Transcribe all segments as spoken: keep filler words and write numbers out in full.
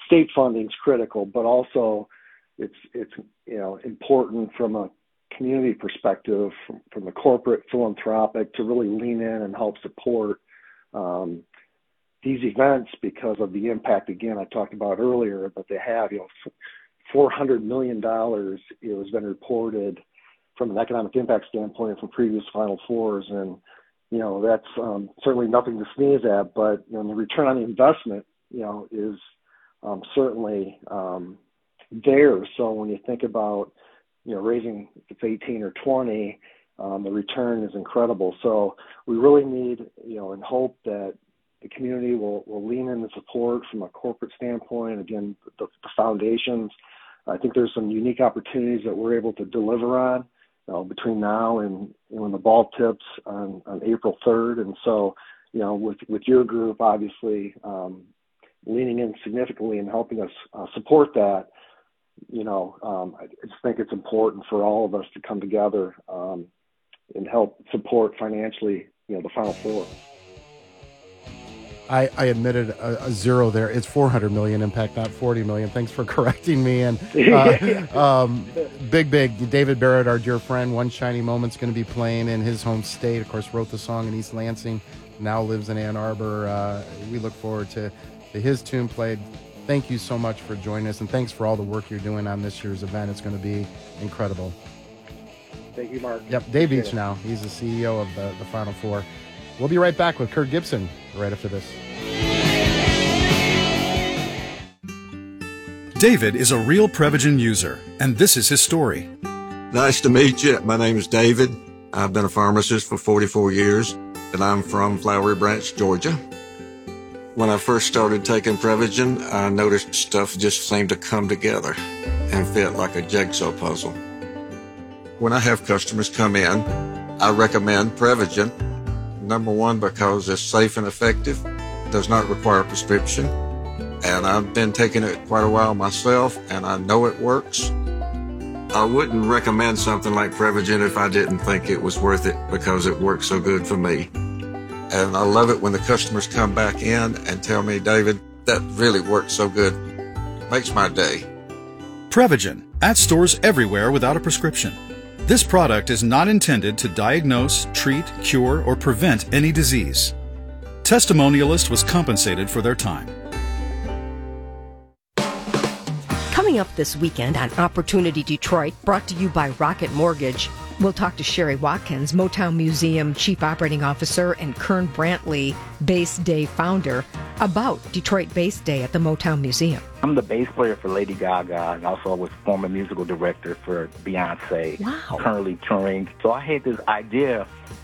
state funding is critical, but also it's it's you know important from a community perspective, from, from the corporate philanthropic, to really lean in and help support um, these events because of the impact, again, I talked about earlier, that they have. You know, four hundred million dollars has been reported from an economic impact standpoint from previous Final Fours, and you know that's um, certainly nothing to sneeze at. But you know, the return on the investment, you know, is um, certainly um, there. So when you think about you know raising, if it's eighteen or twenty, um, the return is incredible. So we really need, you know, and hope that the community will, will lean in the support from a corporate standpoint. Again, the, the foundations. I think there's some unique opportunities that we're able to deliver on you know, between now and you know, when the ball tips on, on April third. And so, you know, with, with your group, obviously, um, leaning in significantly and helping us uh, support that, you know, um, I just think it's important for all of us to come together um, and help support financially, you know, the Final Four. I, I admitted a, a zero there. It's four hundred million impact, not forty million. Thanks for correcting me. And uh, um, big, big David Barrett, our dear friend, One Shiny Moment's going to be playing in his home state. Of course, wrote the song in East Lansing, now lives in Ann Arbor. Uh, we look forward to, to his tune played. Thank you so much for joining us, and thanks for all the work you're doing on this year's event. It's going to be incredible. Thank you, Mark. Yep, Dave Beach now. He's the C E O of the, the Final Four. We'll be right back with Kirk Gibson right after this. David is a real Prevagen user, and this is his story. Nice to meet you. My name is David. I've been a pharmacist for forty-four years, and I'm from Flowery Branch, Georgia. When I first started taking Prevagen, I noticed stuff just seemed to come together and fit like a jigsaw puzzle. When I have customers come in, I recommend Prevagen. Number one, because it's safe and effective, does not require a prescription, and I've been taking it quite a while myself, and I know it works. I wouldn't recommend something like Prevagen if I didn't think it was worth it, because it works so good for me. And I love it when the customers come back in and tell me, David, that really works so good. Makes my day. Prevagen, at stores everywhere without a prescription. This product is not intended to diagnose, treat, cure, or prevent any disease. Testimonialist was compensated for their time. Coming up this weekend on Opportunity Detroit, brought to you by Rocket Mortgage, we'll talk to Sherry Watkins, Motown Museum Chief Operating Officer, and Kern Brantley, Bass Day founder, about Detroit Bass Day at the Motown Museum. I'm the bass player for Lady Gaga, and also was former musical director for Beyonce. Wow. Currently touring. So I had this idea.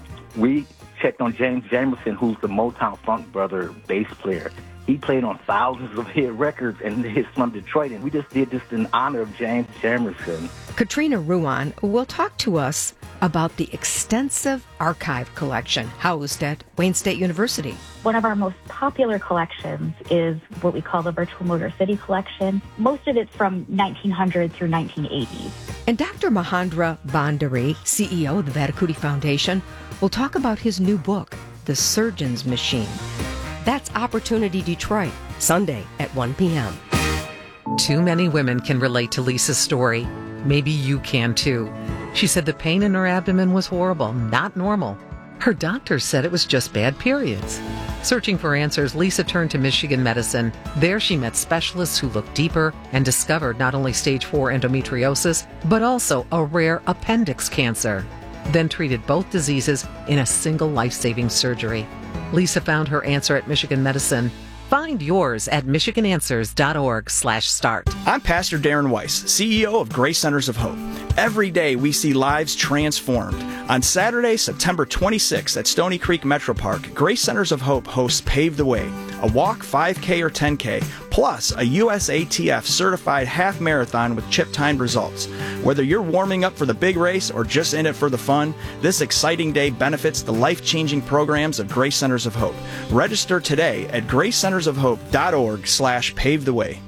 We checked on James Jamerson, who's the Motown Funk brother bass player. He played on thousands of hit records, and he's from Detroit, and we just did this in honor of James Jamerson. Katrina Ruan will talk to us about the extensive archive collection housed at Wayne State University. One of our most popular collections is what we call the Virtual Motor City Collection. Most of it's from nineteen hundred through nineteen eighty. And Doctor Mahendra Bhandari, C E O of the Vadakuti Foundation, will talk about his new book, The Surgeon's Machine. That's Opportunity Detroit, Sunday at one p.m. Too many women can relate to Lisa's story. Maybe you can too. She said the pain in her abdomen was horrible, not normal. Her doctor said it was just bad periods. Searching for answers, Lisa turned to Michigan Medicine. There she met specialists who looked deeper and discovered not only stage four endometriosis, but also a rare appendix cancer. Then treated both diseases in a single life-saving surgery. Lisa found her answer at Michigan Medicine. Find yours at michigan answers dot org slash start. I'm Pastor Darren Weiss, C E O of Grace Centers of Hope. Every day we see lives transformed. On Saturday, September twenty-sixth at Stony Creek Metro Park, Grace Centers of Hope hosts Pave the Way, a walk, five K or ten K, plus a U S A T F certified half marathon with chip-timed results. Whether you're warming up for the big race or just in it for the fun, this exciting day benefits the life-changing programs of Grace Centers of Hope. Register today at grace centers of hope dot org slash pave the way.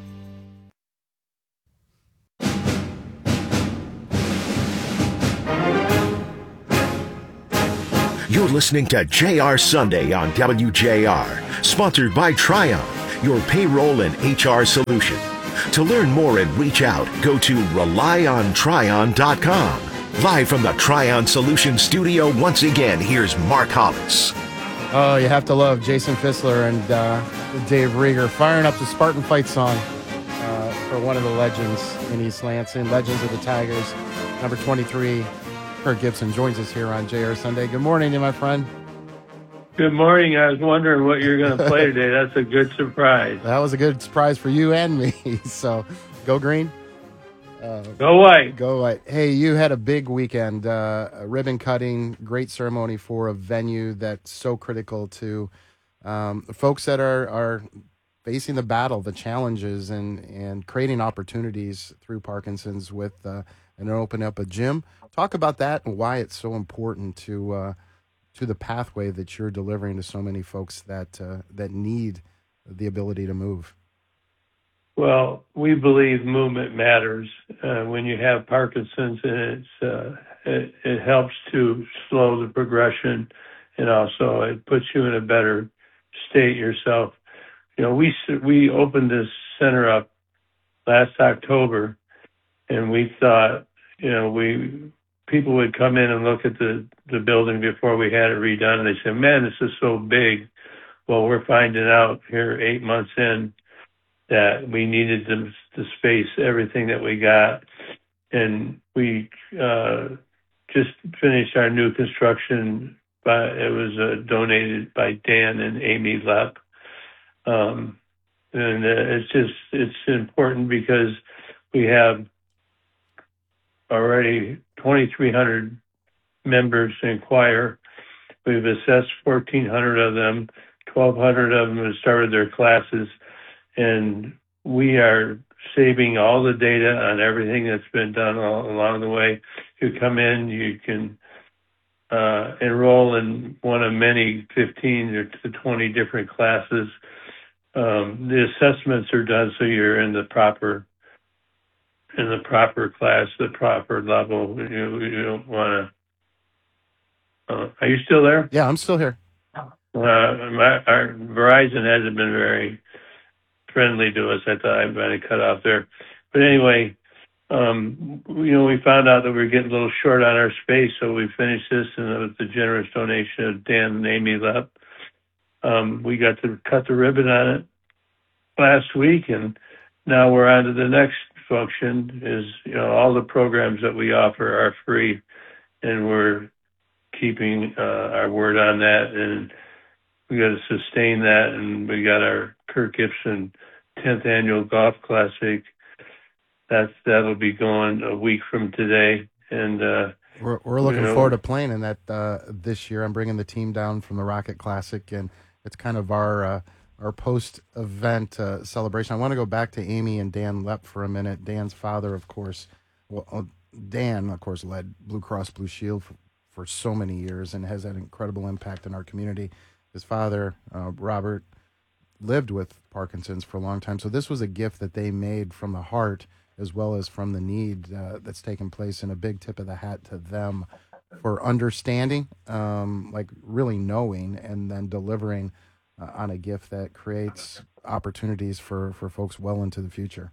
You're listening to J R Sunday on W J R, sponsored by Triumph. your payroll and H R solution. To learn more and reach out, go to rely on tryon dot com. Live from the Tryon Solutions studio, once again, here's Mark Hollis. Oh, you have to love Jason Fissler and uh, Dave Rieger firing up the Spartan Fight song uh, for one of the legends in East Lansing, Legends of the Tigers. Number twenty-three, Kirk Gibson, joins us here on J R Sunday. Good morning to you, my friend. Good morning. I was wondering what you're going to play today. That's a good surprise. That was a good surprise for you and me. So, go green. Uh, go white. Go white. Hey, you had a big weekend, uh, a ribbon cutting, great ceremony for a venue that's so critical to um, folks that are, are facing the battle, the challenges, and, and creating opportunities through Parkinson's with uh, and open up a gym. Talk about that and why it's so important to uh, to the pathway that you're delivering to so many folks that uh, that need the ability to move. Well, we believe movement matters. Uh, when you have Parkinson's, and it's uh, it, it helps to slow the progression, and also it puts you in a better state yourself. You know, we we opened this center up last October, and we thought, you know, we people would come in and look at the, the building before we had it redone, and they said, man, this is so big. Well, we're finding out here eight months in that we needed to, to space everything that we got. And we uh, just finished our new construction. By, it was uh, donated by Dan and Amy Lepp. Um, and uh, it's just, it's important because we have already twenty-three hundred members inquire. We've assessed fourteen hundred of them. twelve hundred of them have started their classes, and we are saving all the data on everything that's been done all along the way. You come in, you can uh, enroll in one of many fifteen or to twenty different classes. Um, the assessments are done so you're in the proper in the proper class, the proper level. You, you don't want to. Uh, are you still there? Yeah, I'm still here. Uh, my, our Verizon hasn't been very friendly to us. I thought I might have cut off there, but anyway, um, you know, we found out that we were getting a little short on our space, so we finished this, and with the generous donation of Dan and Amy Lepp, um, we got to cut the ribbon on it last week, and now we're on to the next function. Is, you know, all the programs that we offer are free, and we're keeping uh, our word on that, and we got to sustain that. And we got our Kirk Gibson tenth annual golf classic. That's that'll be going a week from today, and uh, we're we're looking you know, forward to playing in that uh, this year. I'm bringing the team down from the Rocket Classic, and it's kind of our uh, our post-event uh, celebration. I want to go back to Amy and Dan Lepp for a minute. Dan's father, of course, well, Dan, of course, led Blue Cross Blue Shield for, for so many years and has had incredible impact in our community. His father, uh, Robert, lived with Parkinson's for a long time. So this was a gift that they made from the heart as well as from the need uh, that's taken place, and a big tip of the hat to them for understanding, um, like really knowing, and then delivering uh, on a gift that creates opportunities for, for folks well into the future.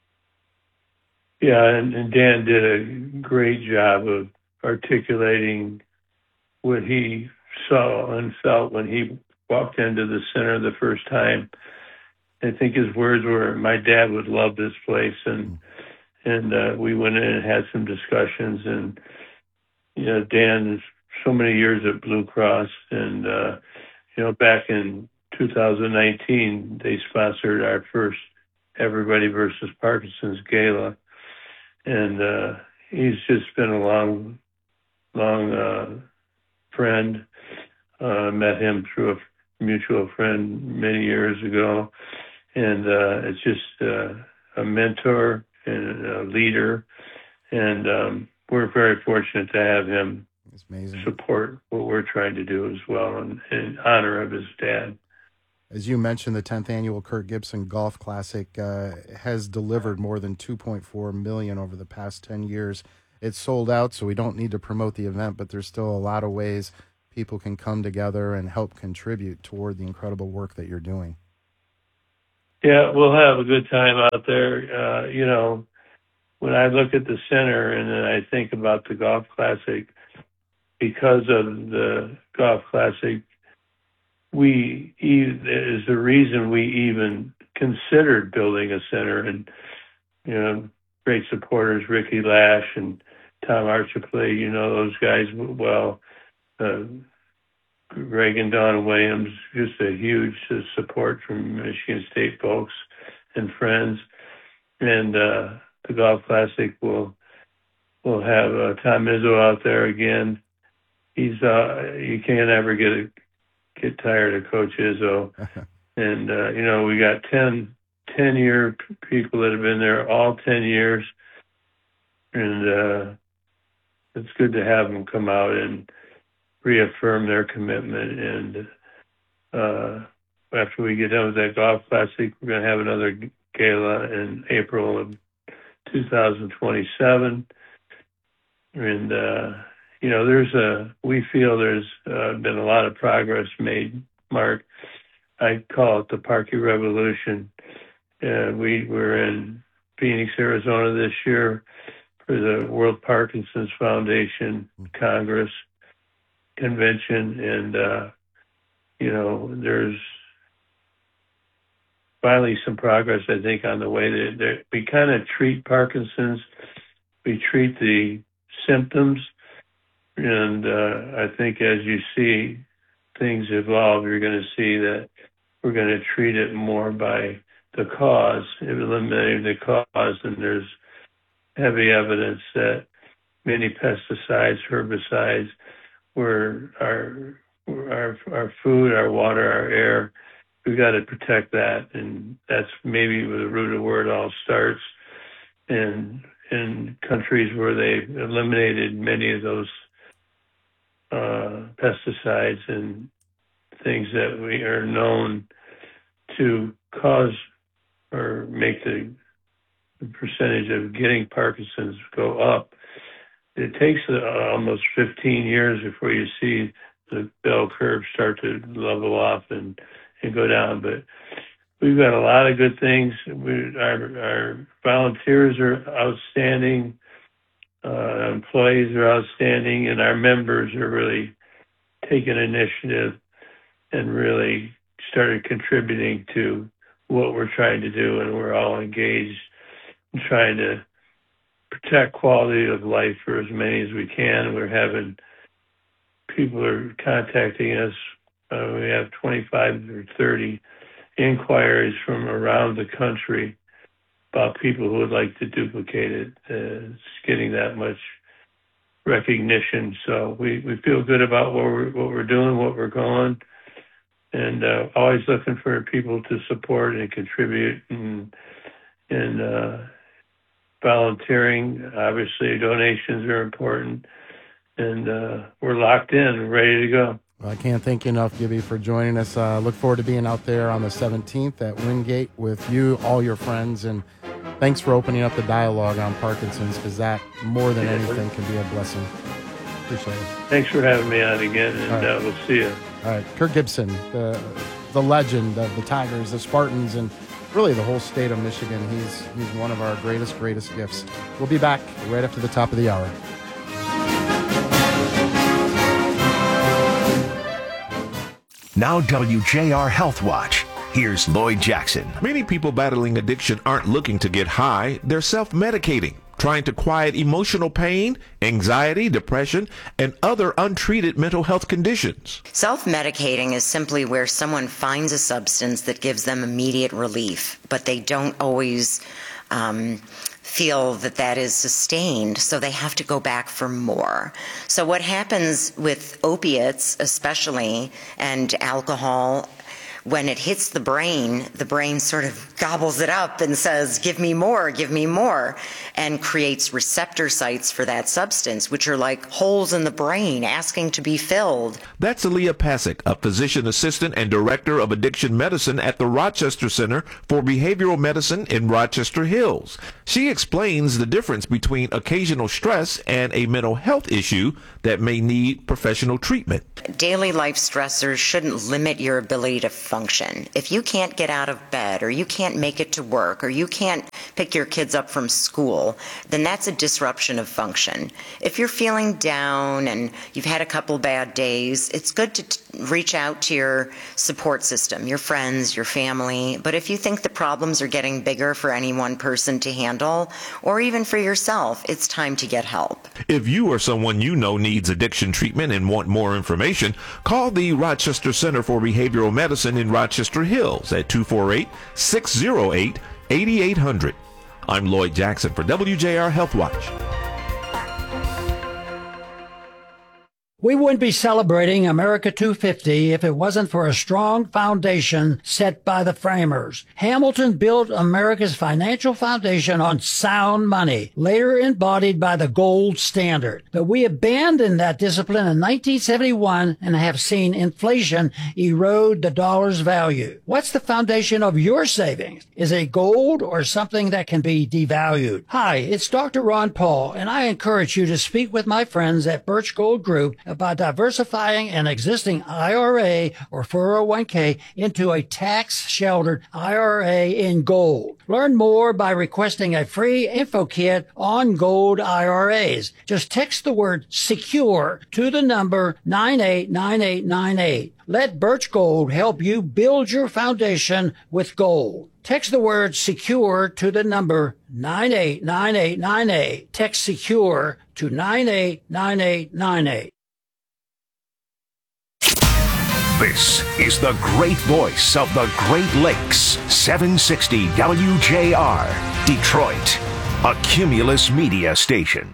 Yeah, and, and Dan did a great job of articulating what he saw and felt when he walked into the center the first time. I think his words were, "My dad would love this place," and and uh, we went in and had some discussions. And you know, Dan is so many years at Blue Cross, and uh, you know, back in two thousand nineteen, they sponsored our first Everybody versus Parkinson's Gala, and uh, he's just been a long, long uh, friend. Uh, met him through a mutual friend many years ago, and uh, it's just uh, a mentor and a leader, and um, we're very fortunate to have him it's amazing. support what we're trying to do as well, in, in honor of his dad. As you mentioned, the tenth annual Kirk Gibson Golf Classic uh, has delivered more than two point four million dollars over the past ten years. It's sold out, so we don't need to promote the event, but there's still a lot of ways people can come together and help contribute toward the incredible work that you're doing. Yeah, we'll have a good time out there. Uh, you know, when I look at the center and then I think about the Golf Classic, because of the Golf Classic, we is the reason we even considered building a center. And, you know, great supporters, Ricky Lash and Tom Archipelli, you know those guys well. Uh, Greg and Don Williams, just a huge uh, support from Michigan State folks and friends. And uh, the Golf Classic will will have uh, Tom Izzo out there again. He's uh, you can't ever get a, get tired of Coach Izzo. And uh, you know, we got ten, ten year people that have been there all ten years, and uh, it's good to have them come out and reaffirm their commitment. And uh, after we get done with that Golf Classic, we're going to have another gala in April of two thousand twenty-seven. And, uh, you know, there's a, we feel there's uh, been a lot of progress made, Mark. I call it the Parky Revolution. Uh, we were in Phoenix, Arizona this year for the World Parkinson's Foundation Congress convention, and uh, you know, there's finally some progress, I think, on the way that, that we kind of treat Parkinson's, we treat the symptoms, and uh, I think as you see things evolve, you're going to see that we're going to treat it more by the cause, eliminating the cause, and there's heavy evidence that many pesticides, herbicides, where our our our food, our water, our air, we've got to protect that, and that's maybe the root of where it all starts. And in countries where they've eliminated many of those uh, pesticides and things that we are known to cause or make the, the percentage of getting Parkinson's go up, it takes uh, almost fifteen years before you see the bell curve start to level off and, and go down. But we've got a lot of good things. We, our, our volunteers are outstanding. Uh, employees are outstanding, and our members are really taking initiative and really started contributing to what we're trying to do, and we're all engaged in trying to protect quality of life for as many as we can. We're having people are contacting us. Uh, we have twenty-five or thirty inquiries from around the country about people who would like to duplicate it. Uh, it's getting that much recognition. So we, we feel good about what we're, what we're doing, what we're going, and uh, always looking for people to support and contribute, and, and uh, volunteering. Obviously, donations are important, and uh, we're locked in, ready to go. Well, I can't thank you enough, Gibby, for joining us. Uh, look forward to being out there on the seventeenth at Wingate with you, all your friends, and thanks for opening up the dialogue on Parkinson's, because that, more than anything, can be a blessing. Appreciate it. Thanks for having me on again, and right. uh, we'll see you. All right. Kirk Gibson, the the legend of the Tigers, the Spartans, and really the whole state of Michigan. He's he's one of our greatest, greatest gifts. We'll be back right after the top of the hour. Now W J R Health Watch. Here's Lloyd Jackson. Many people battling addiction aren't looking to get high. They're self-medicating, trying to quiet emotional pain, anxiety, depression, and other untreated mental health conditions. Self-medicating is simply where someone finds a substance that gives them immediate relief, but they don't always um, feel that that is sustained, so they have to go back for more. So what happens with opiates especially, and alcohol, when it hits the brain, the brain sort of gobbles it up and says, give me more, give me more, and creates receptor sites for that substance, which are like holes in the brain asking to be filled. That's Aaliyah Pasick, a physician assistant and director of addiction medicine at the Rochester Center for Behavioral Medicine in Rochester Hills. She explains the difference between occasional stress and a mental health issue that may need professional treatment. Daily life stressors shouldn't limit your ability to function. If you can't get out of bed, or you can't make it to work, or you can't pick your kids up from school, then that's a disruption of function. If you're feeling down and you've had a couple bad days, it's good to t- reach out to your support system, your friends, your family. But if you think the problems are getting bigger for any one person to handle, or even for yourself, it's time to get help. If you or someone you know needs addiction treatment and want more information, call the Rochester Center for Behavioral Medicine in Rochester Hills at two four eight, six zero eight, eight eight zero zero. I'm Lloyd Jackson for W J R Health Watch. We wouldn't be celebrating America two fifty if it wasn't for a strong foundation set by the framers. Hamilton built America's financial foundation on sound money, later embodied by the gold standard. But we abandoned that discipline in nineteen seventy-one and have seen inflation erode the dollar's value. What's the foundation of your savings? Is it gold or something that can be devalued? Hi, it's Doctor Ron Paul, and I encourage you to speak with my friends at Birch Gold Group about diversifying an existing I R A or four oh one k into a tax-sheltered I R A in gold. Learn more by requesting a free info kit on gold I R As. Just text the word SECURE to the number nine eight nine eight nine eight. Let Birch Gold help you build your foundation with gold. Text the word SECURE to the number nine eight nine eight nine eight. Text SECURE to nine eight nine eight nine eight. This is the great voice of the Great Lakes, seven sixty W J R, Detroit, a Cumulus media station.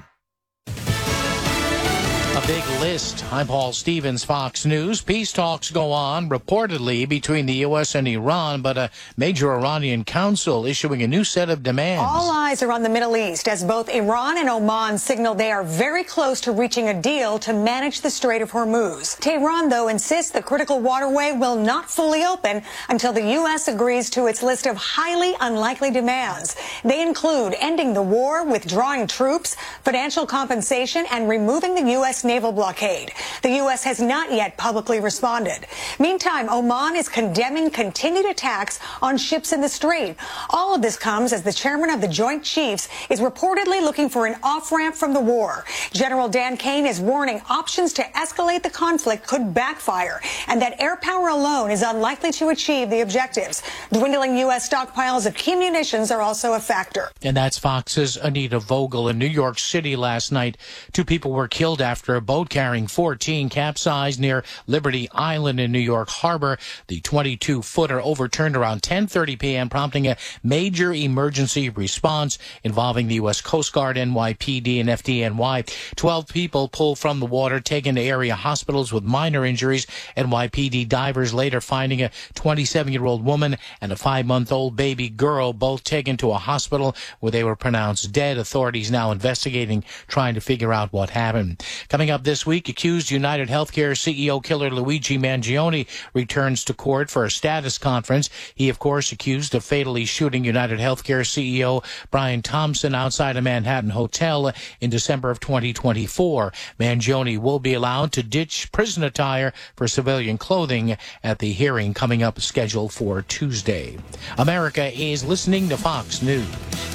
A big list. I'm Paul Stevens, Fox News. Peace talks go on, reportedly, between the U S and Iran, but a major Iranian council issuing a new set of demands. All eyes are on the Middle East as both Iran and Oman signal they are very close to reaching a deal to manage the Strait of Hormuz. Tehran, though, insists the critical waterway will not fully open until the U S agrees to its list of highly unlikely demands. They include ending the war, withdrawing troops, financial compensation, and removing the U S naval blockade. The U S has not yet publicly responded. Meantime, Oman is condemning continued attacks on ships in the strait. All of this comes as the chairman of the Joint Chiefs is reportedly looking for an off-ramp from the war. General Dan Kane is warning options to escalate the conflict could backfire and that air power alone is unlikely to achieve the objectives. Dwindling U S stockpiles of key munitions are also a factor. And that's Fox's Anita Vogel. In New York City last night, two people were killed after a boat carrying fourteen capsized near Liberty Island in New York Harbor. The twenty-two footer overturned around ten thirty p.m., prompting a major emergency response involving the U S Coast Guard, N Y P D, and F D N Y. Twelve people pulled from the water, taken to area hospitals with minor injuries. N Y P D divers later finding a twenty-seven-year-old woman and a five-month-old baby girl, both taken to a hospital where they were pronounced dead. Authorities now investigating, trying to figure out what happened. Coming up this week, accused United Healthcare C E O killer Luigi Mangione returns to court for a status conference. He, of course, accused of fatally shooting United Healthcare C E O Brian Thompson outside a Manhattan hotel in December of twenty twenty-four. Mangione will be allowed to ditch prison attire for civilian clothing at the hearing coming up scheduled for Tuesday. America is listening to Fox News.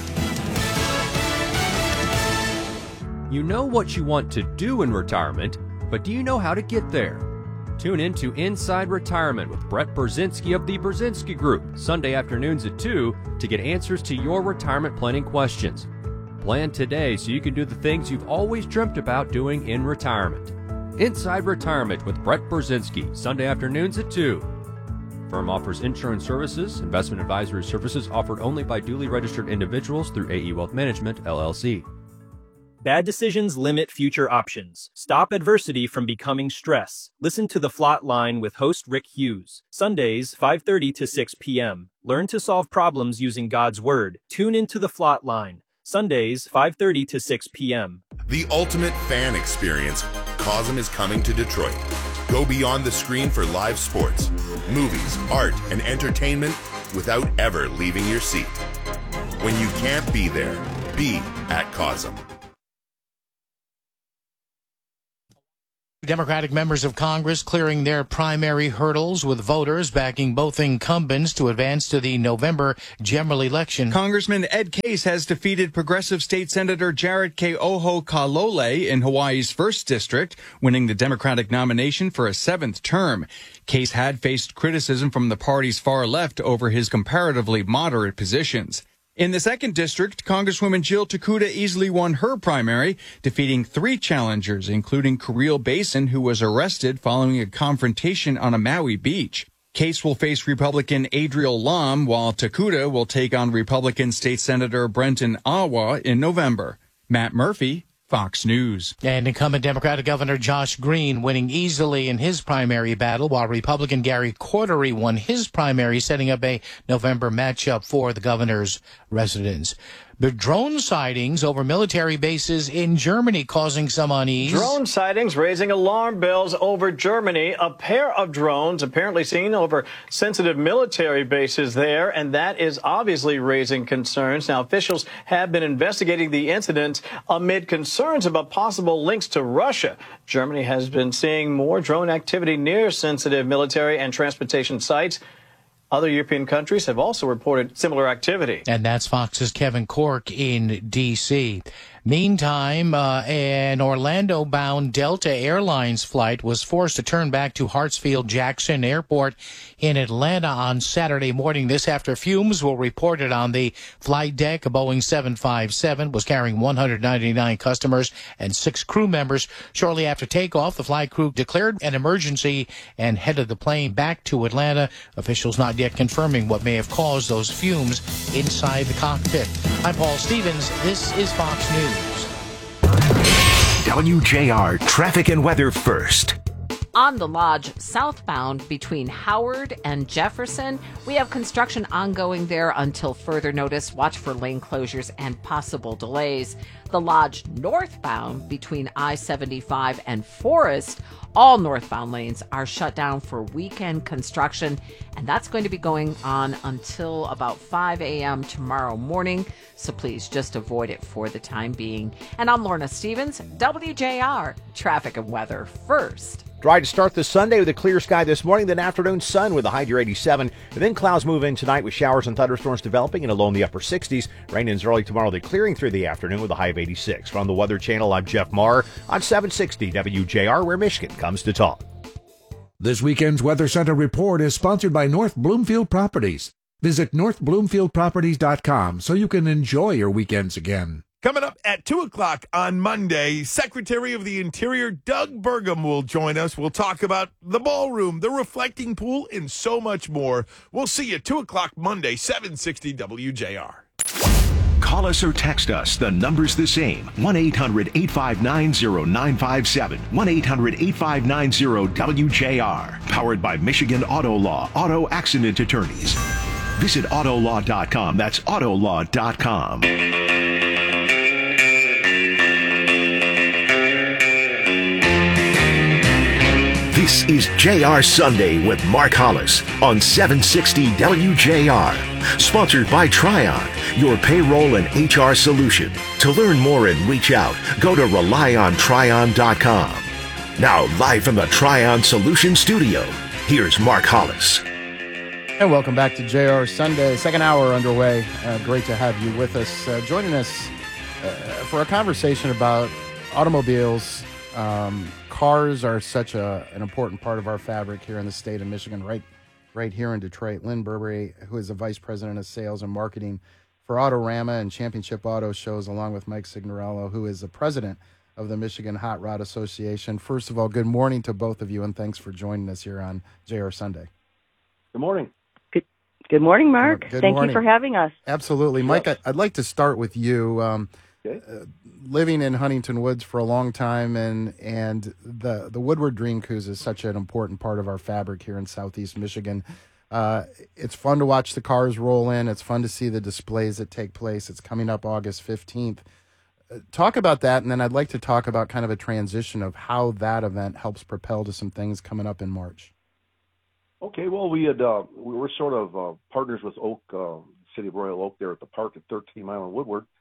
You know what you want to do in retirement, but do you know how to get there? Tune in to Inside Retirement with Brett Brzezinski of the Brzezinski Group, Sunday afternoons at two, to get answers to your retirement planning questions. Plan today so you can do the things you've always dreamt about doing in retirement. Inside Retirement with Brett Brzezinski, Sunday afternoons at two. Firm offers insurance services, investment advisory services offered only by duly registered individuals through A E Wealth Management, L L C. Bad decisions limit future options. Stop adversity from becoming stress. Listen to The Flot Line with host Rick Hughes. Sundays, five thirty to six p.m. Learn to solve problems using God's Word. Tune into The Flot Line. Sundays, five thirty to six p.m. The ultimate fan experience. Cosm is coming to Detroit. Go beyond the screen for live sports, movies, art, and entertainment without ever leaving your seat. When you can't be there, be at Cosm. Democratic members of Congress clearing their primary hurdles with voters backing both incumbents to advance to the November general election. Congressman Ed Case has defeated Progressive State Senator Jarrett Keoho Kalole in Hawaii's first district, winning the Democratic nomination for a seventh term. Case had faced criticism from the party's far left over his comparatively moderate positions. In the second district, Congresswoman Jill Takuda easily won her primary, defeating three challengers, including Kirill Basin, who was arrested following a confrontation on a Maui beach. Case will face Republican Adriel Lom, while Takuda will take on Republican State Senator Brenton Awa in November. Matt Murphy, Fox News. And incumbent Democratic Governor Josh Green winning easily in his primary battle, while Republican Gary Cordery won his primary, setting up a November matchup for the governor's residence. The drone sightings over military bases in Germany causing some unease. Drone sightings raising alarm bells over Germany. A pair of drones apparently seen over sensitive military bases there, and that is obviously raising concerns. Now, officials have been investigating the incident amid concerns about possible links to Russia. Germany has been seeing more drone activity near sensitive military and transportation sites. Other European countries have also reported similar activity. And that's Fox's Kevin Corke in D C Meantime, uh, an Orlando-bound Delta Airlines flight was forced to turn back to Hartsfield-Jackson Airport in Atlanta on Saturday morning. This after fumes were reported on the flight deck. A Boeing seven fifty-seven was carrying one hundred ninety-nine customers and six crew members. Shortly after takeoff, the flight crew declared an emergency and headed the plane back to Atlanta. Officials not yet confirming what may have caused those fumes inside the cockpit. I'm Paul Stevens. This is Fox News. W J R Traffic and Weather first. On the Lodge southbound between Howard and Jefferson, we have construction ongoing there until further notice. Watch for lane closures and possible delays. The Lodge northbound between I seventy-five and Forest, all northbound lanes are shut down for weekend construction, and that's going to be going on until about five a.m. tomorrow morning, so please just avoid it for the time being. And I'm Lorna Stevens, W J R Traffic and Weather first. Dry to start the Sunday with a clear sky this morning, then afternoon sun with a high near eighty-seven. And then clouds move in tonight with showers and thunderstorms developing and a low in the upper sixties. Rain ends early tomorrow, then clearing through the afternoon with a high of eighty-six. From the Weather Channel, I'm Jeff Marr on seven sixty W J R, where Michigan comes to talk. This weekend's Weather Center report is sponsored by North Bloomfield Properties. Visit north bloomfield properties dot com so you can enjoy your weekends again. Coming up at two o'clock on Monday, Secretary of the Interior Doug Burgum will join us. We'll talk about the ballroom, the reflecting pool, and so much more. We'll see you at two o'clock Monday, seven sixty W J R. Call us or text us. The number's the same. one eight hundred eight five nine zero nine five seven. one eight hundred eight five nine zero W J R. Powered by Michigan Auto Law, Auto Accident Attorneys. Visit auto law dot com. That's auto law dot com. This is J R Sunday with Mark Hollis on seven sixty W J R. Sponsored by Tryon, your payroll and H R solution. To learn more and reach out, go to rely on tryon dot com. Now, live from the Tryon Solution Studio, here's Mark Hollis. And welcome back to J R Sunday. Second hour underway. Uh, great to have you with us. Uh, joining us uh, for a conversation about automobiles. Um, cars are such a, an important part of our fabric here in the state of Michigan, right, right here in Detroit. Lynn Burberry, who is the Vice President of Sales and Marketing for Autorama and Championship Auto Shows, along with Mike Signorello, who is the President of the Michigan Hot Rod Association. First of all, good morning to both of you, and thanks for joining us here on J R Sunday. Good morning. Good, good morning, Mark. Good Thank morning. you for having us. Absolutely. Mike, I, I'd like to start with you. Um, Okay. Uh, living in Huntington Woods for a long time, and and the the Woodward Dream Cruise is such an important part of our fabric here in Southeast Michigan. Uh, it's fun to watch the cars roll in. It's fun to see the displays that take place. It's coming up August fifteenth. Uh, talk about that, and then I'd like to talk about kind of a transition of how that event helps propel to some things coming up in March. Okay, well, we had uh, we were sort of uh, partners with Oak, uh, City of Royal Oak there at the park at thirteen Mile and Woodward.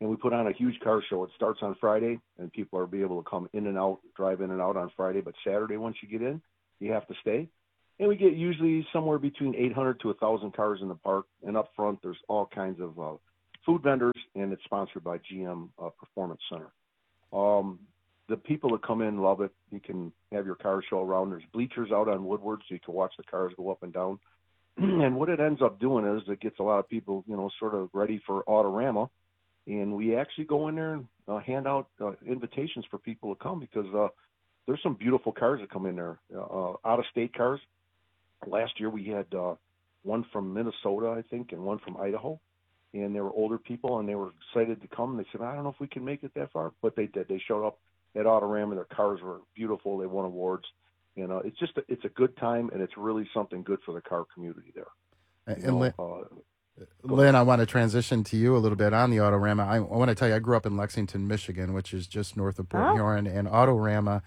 and we put on a huge car show. It starts on Friday, and people are be able to come in and out, drive in and out on Friday. But Saturday, once you get in, you have to stay. And we get usually somewhere between eight hundred to one thousand cars in the park. And up front, there's all kinds of uh, food vendors, and it's sponsored by G M uh, Performance Center. Um, the people that come in love it. You can have your car show around. There's bleachers out on Woodward, so you can watch the cars go up and down. And what it ends up doing is it gets a lot of people, you know, sort of ready for Autorama. And we actually go in there and uh, hand out uh, invitations for people to come because uh, there's some beautiful cars that come in there, uh, out-of-state cars. Last year we had uh, one from Minnesota, I think, and one from Idaho. And they were older people, and they were excited to come. They said, I don't know if we can make it that far. But they did. They showed up at Autorama. Their cars were beautiful. They won awards. And uh, it's just a, it's a good time, and it's really something good for the car community there. And, you know, Lynn, uh, Lynn, I want to transition to you a little bit on the Autorama. I, I want to tell you, I grew up in Lexington, Michigan, which is just north of Port Oh. Huron, and Autorama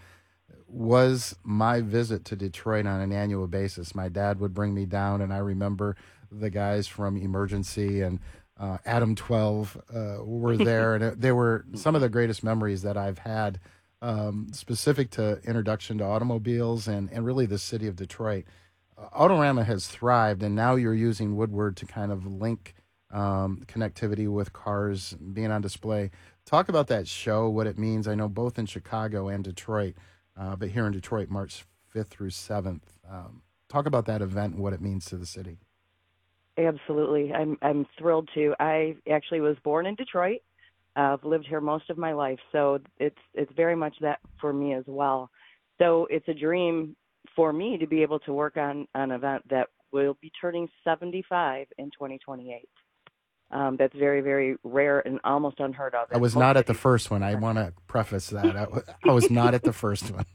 was my visit to Detroit on an annual basis. My dad would bring me down, and I remember the guys from Emergency and uh, Adam twelve uh, were there, and it, they were some of the greatest memories that I've had, um, specific to introduction to automobiles and, and really the city of Detroit. Uh, Autorama has thrived, and now you're using Woodward to kind of link um, connectivity with cars being on display. Talk about that show, what it means. I know both in Chicago and Detroit, uh, but here in Detroit, March fifth through seventh. Um, talk about that event and what it means to the city. Absolutely. I'm I'm thrilled to. I actually was born in Detroit. Uh, I've lived here most of my life, so it's it's very much that for me as well. So it's a dream for me to be able to work on an event that will be turning seventy-five in twenty twenty-eight. Um, that's very, very rare and almost unheard of. I was not at the first one. I want to preface that. I, I was not at the first one.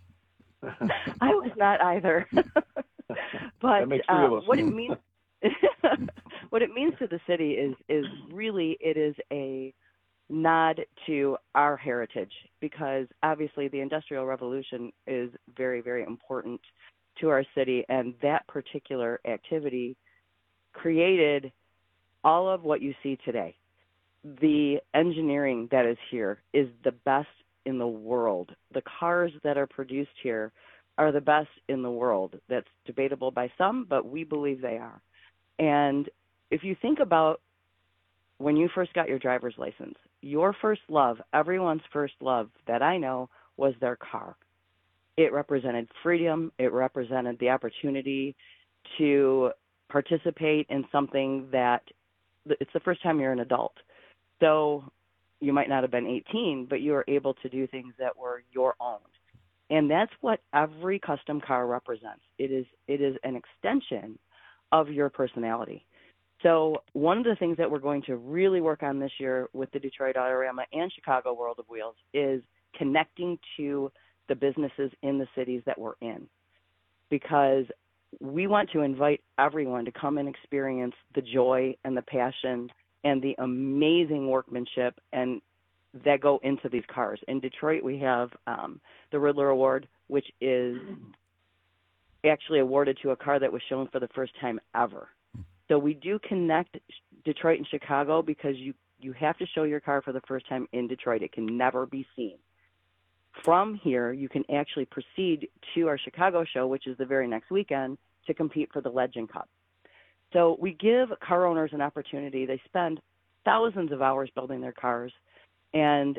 I was not either. But makes three uh, of us. what it means what it means to the city is is really it is a nod to our heritage, because obviously the Industrial Revolution is very, very important to our city, and that particular activity created all of what you see today. The engineering that is here is the best in the world. The cars that are produced here are the best in the world. That's debatable by some, but we believe they are. And if you think about when you first got your driver's license, your first love, everyone's first love that I know, was their car. It represented freedom. It represented the opportunity to participate in something that it's the first time you're an adult. So you might not have been eighteen, but you were able to do things that were your own. And that's what every custom car represents. It is it is an extension of your personality. So one of the things that we're going to really work on this year with the Detroit Autorama and Chicago World of Wheels is connecting to the businesses in the cities that we're in, because we want to invite everyone to come and experience the joy and the passion and the amazing workmanship and that go into these cars. In Detroit, we have um, the Riddler Award, which is actually awarded to a car that was shown for the first time ever. So we do connect Detroit and Chicago because you, you have to show your car for the first time in Detroit. It can never be seen. From here, you can actually proceed to our Chicago show, which is the very next weekend, to compete for the Legend Cup. So we give car owners an opportunity. They spend thousands of hours building their cars, and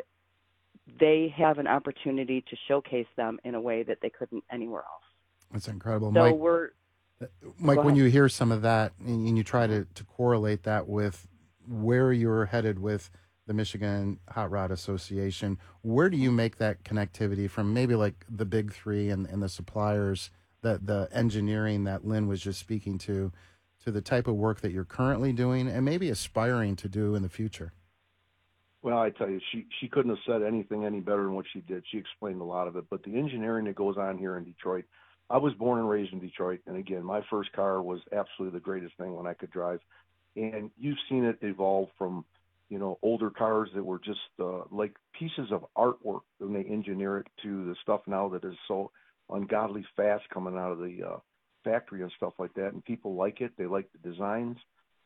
they have an opportunity to showcase them in a way that they couldn't anywhere else. That's incredible. So Mike, we're Mike, Go when ahead. you hear some of that and, and you try to, to correlate that with where you're headed with the Michigan Hot Rod Association, where do you make that connectivity from maybe like the big three and, and the suppliers, the, the engineering that Lynn was just speaking to, to the type of work that you're currently doing and maybe aspiring to do in the future? Well, I tell you, she she couldn't have said anything any better than what she did. She explained a lot of it. But the engineering that goes on here in Detroit, I was born and raised in Detroit, and again, my first car was absolutely the greatest thing when I could drive. And you've seen it evolve from, you know, older cars that were just uh, like pieces of artwork when they engineer it to the stuff now that is so ungodly fast coming out of the uh, factory and stuff like that. And people like it. They like the designs.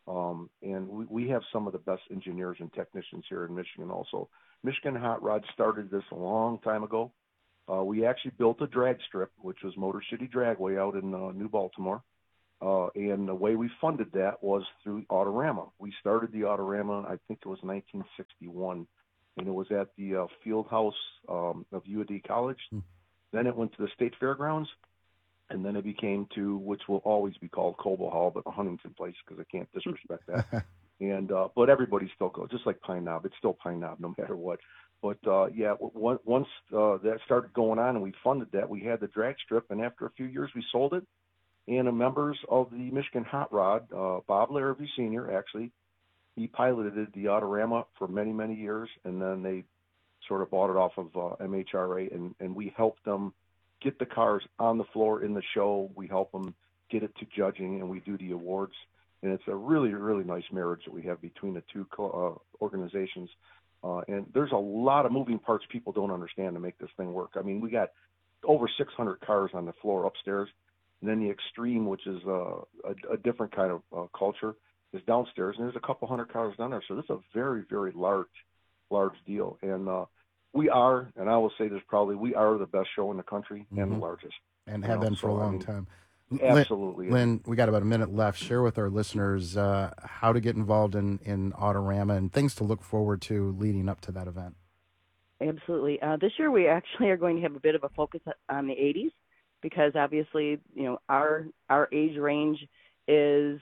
Um, and we, we have some of the best engineers and technicians here in Michigan also. Michigan Hot Rod started this a long time ago. Uh, we actually built a drag strip, which was Motor City Dragway out in uh, New Baltimore. Uh, and the way we funded that was through Autorama. We started the Autorama, I think it was nineteen sixty-one, and it was at the uh, field house um, of U A D College. Hmm. Then it went to the State Fairgrounds, and then it became to, which will always be called Cobo Hall, but the Huntington Place, because I can't disrespect that. And uh, but everybody still goes, just like Pine Knob. It's still Pine Knob no matter what. But uh, yeah, w- once uh, that started going on and we funded that, we had the drag strip, and after a few years we sold it. And the members of the Michigan Hot Rod, uh, Bob Larrabee Senior, actually, he piloted the Autorama for many, many years, and then they sort of bought it off of uh, M H R A, and, and we helped them get the cars on the floor in the show. We help them get it to judging, and we do the awards. And it's a really, really nice marriage that we have between the two uh, organizations. Uh, and there's a lot of moving parts people don't understand to make this thing work. I mean, we got over six hundred cars on the floor upstairs. And then the Extreme, which is uh, a, a different kind of uh, culture, is downstairs. And there's a couple hundred cars down there. So this is a very, very large, large deal. And uh, we are, and I will say this proudly, we are the best show in the country mm-hmm. and the largest. And have know? been for so, a long I mean, time. Absolutely. Lynn, Lynn, we got about a minute left. Share with our listeners uh, how to get involved in, in Autorama and things to look forward to leading up to that event. Absolutely. Uh, this year we actually are going to have a bit of a focus on the eighties because obviously, you know, our our age range is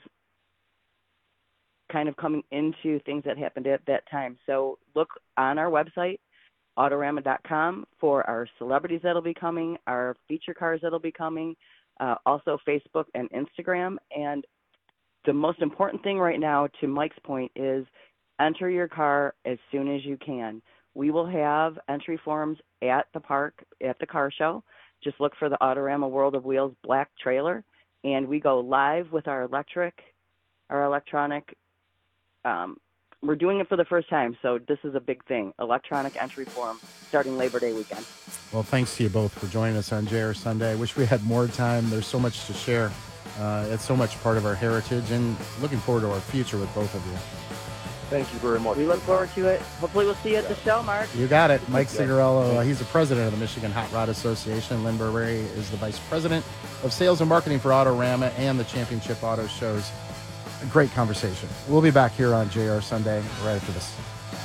kind of coming into things that happened at that time. So look on our website, Autorama dot com, for our celebrities that'll be coming, our feature cars that'll be coming, Uh, also Facebook and Instagram. And the most important thing right now, to Mike's point, is enter your car as soon as you can. We will have entry forms at the park, at the car show. Just look for the Autorama World of Wheels black trailer, and we go live with our electric, our electronic. Um, we're doing it for the first time, so this is a big thing. Electronic entry form starting Labor Day weekend. Well, thanks to you both for joining us on J R Sunday. I wish we had more time. There's so much to share. Uh, it's so much part of our heritage, and looking forward to our future with both of you. Thank you very much. We look forward to it. Hopefully we'll see you at the show, Mark. You got it. Mike Cigarello, uh, he's the president of the Michigan Hot Rod Association. Lynn Burberry is the vice president of sales and marketing for Autorama and the Championship Auto Shows. A great conversation. We'll be back here on J R Sunday right after this.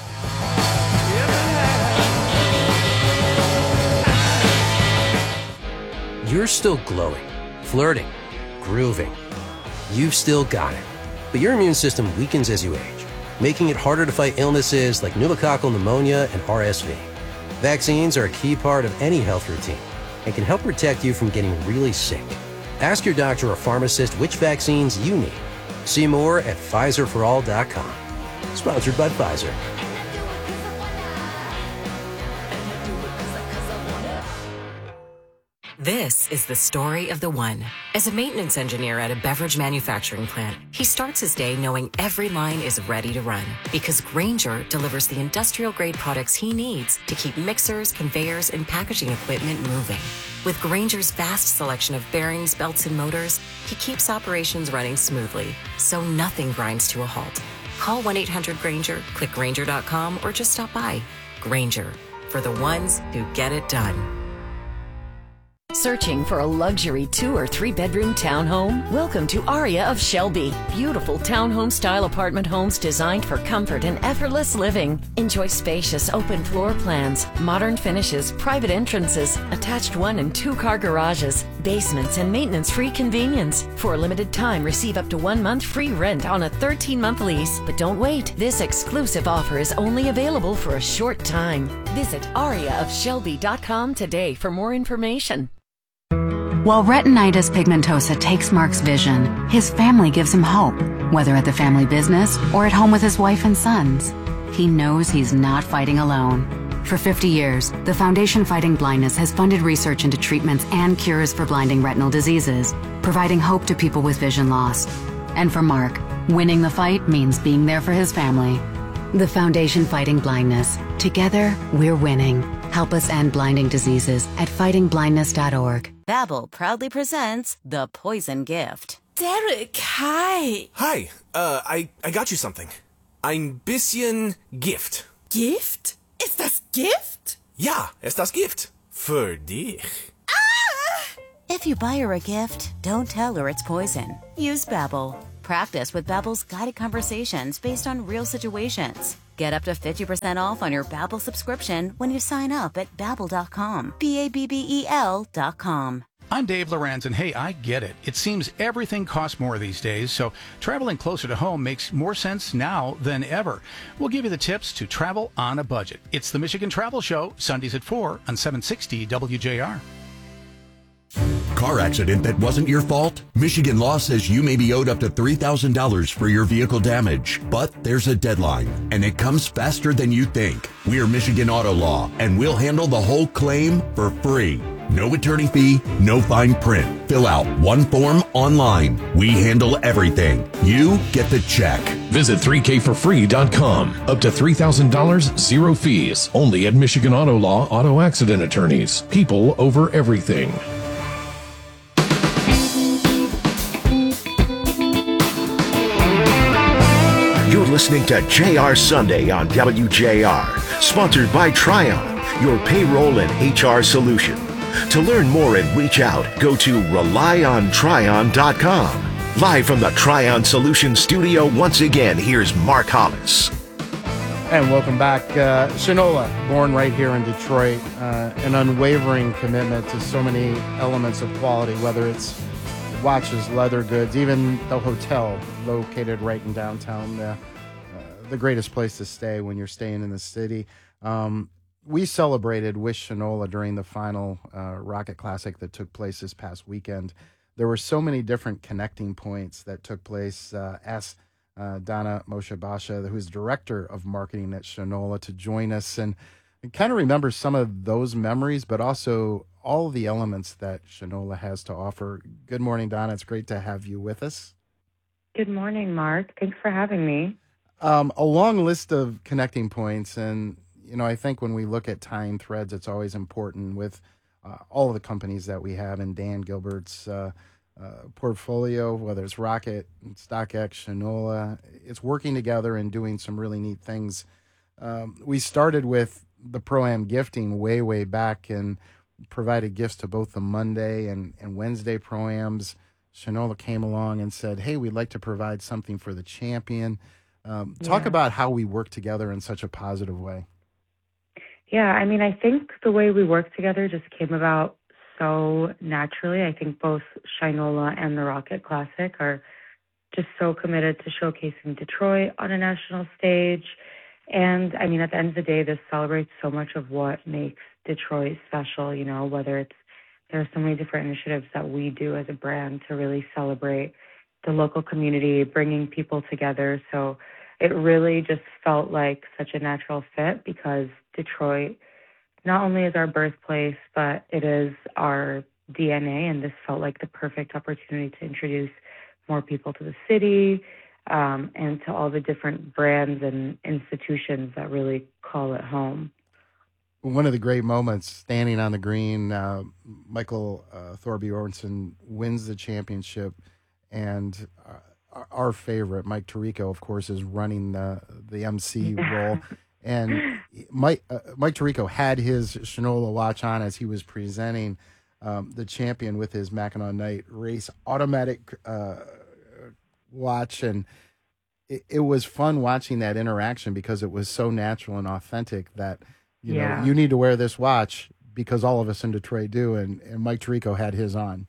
You're still glowing, flirting, grooving. You've still got it. But your immune system weakens as you age, making it harder to fight illnesses like pneumococcal pneumonia and R S V. Vaccines are a key part of any health routine and can help protect you from getting really sick. Ask your doctor or pharmacist which vaccines you need. See more at Pfizer for all dot com. Sponsored by Pfizer. This is the story of the one. As a maintenance engineer at a beverage manufacturing plant, he starts his day knowing every line is ready to run because Grainger delivers the industrial-grade products he needs to keep mixers, conveyors, and packaging equipment moving. With Grainger's vast selection of bearings, belts, and motors, he keeps operations running smoothly, so nothing grinds to a halt. Call one eight hundred Grainger, click Grainger dot com, or just stop by. Grainger, for the ones who get it done. Searching for a luxury two or three bedroom townhome? Welcome to Aria of Shelby. Beautiful townhome style apartment homes designed for comfort and effortless living. Enjoy spacious open floor plans, modern finishes, private entrances, attached one and two car garages, basements, and maintenance free convenience. For a limited time, receive up to one month free rent on a thirteen month lease. But don't wait. This exclusive offer is only available for a short time. Visit aria of shelby dot com today for more information. While retinitis pigmentosa takes Mark's vision, his family gives him hope, whether at the family business or at home with his wife and sons. He knows he's not fighting alone. For fifty years, the Foundation Fighting Blindness has funded research into treatments and cures for blinding retinal diseases, providing hope to people with vision loss. And for Mark, winning the fight means being there for his family. The Foundation Fighting Blindness. Together, we're winning. Help us end blinding diseases at fighting blindness dot org. Babbel proudly presents The Poison Gift. Derek, hi. Hi, uh, I, I got you something. Ein bisschen Gift. Gift? Ist das Gift? Ja, ist das Gift. Für dich. If you buy her a gift, don't tell her it's poison. Use Babbel. Practice with Babbel's guided conversations based on real situations. Get up to fifty percent off on your Babbel subscription when you sign up at babbel dot com. B A B B E L dot com. I'm Dave Lorenz, and hey, I get it. It seems everything costs more these days, so traveling closer to home makes more sense now than ever. We'll give you the tips to travel on a budget. It's the Michigan Travel Show, Sundays at four on seven sixty W J R. Car accident that wasn't your fault? Michigan law says you may be owed up to three thousand dollars for your vehicle damage. But there's a deadline, and it comes faster than you think. We're Michigan Auto Law, and we'll handle the whole claim for free. No attorney fee, no fine print. Fill out one form online. We handle everything. You get the check. Visit three K for free dot com. Up to three thousand dollars, zero fees. Only at Michigan Auto Law Auto Accident Attorneys. People over everything. You're listening to J R Sunday on W J R. Sponsored by Tryon, your payroll and H R solution. To learn more and reach out, go to rely on tryon dot com. Live from the Tryon Solution Studio, once again, here's Mark Hollis. And welcome back. Uh, Shinola, born right here in Detroit, uh, an unwavering commitment to so many elements of quality, whether it's watches, leather goods, even the hotel located right in downtown, uh, uh, the greatest place to stay when you're staying in the city. Um, we celebrated with Shinola during the final uh, Rocket Classic that took place this past weekend. There were so many different connecting points that took place. Uh, asked uh, Donna Moshe Basha, who's director of marketing at Shinola, to join us and, and kind of remember some of those memories, but also all of the elements that Shinola has to offer. Good morning, Donna. It's great to have you with us. Good morning, Mark. Thanks for having me. Um, a long list of connecting points, and you know, I think when we look at tying threads, it's always important with uh, all of the companies that we have in Dan Gilbert's uh, uh, portfolio, whether it's Rocket, StockX, Shinola. It's working together and doing some really neat things. Um, we started with the Pro-Am gifting way, way back and provided gifts to both the Monday and, and Wednesday Pro-Ams. Shinola came along and said, hey, we'd like to provide something for the champion. Um, talk Yeah. about how we work together in such a positive way. Yeah, I mean, I think the way we work together just came about so naturally. I think both Shinola and the Rocket Classic are just so committed to showcasing Detroit on a national stage. And I mean, at the end of the day, this celebrates so much of what makes Detroit special, you know, whether it's, there are so many different initiatives that we do as a brand to really celebrate the local community, bringing people together. So it really just felt like such a natural fit because Detroit not only is our birthplace, but it is our D N A, and this felt like the perfect opportunity to introduce more people to the city, um, and to all the different brands and institutions that really call it home. One of the great moments, standing on the green, uh, Michael uh, Thorbjornsen wins the championship, and uh, our favorite, Mike Tirico, of course, is running the the M C role. And Mike uh, Mike Tirico had his Shinola watch on as he was presenting um, the champion with his Mackinac Knight race automatic uh, watch, and it, it was fun watching that interaction because it was so natural and authentic that you Yeah. know you need to wear this watch because all of us in Detroit do, and, and Mike Tirico had his on.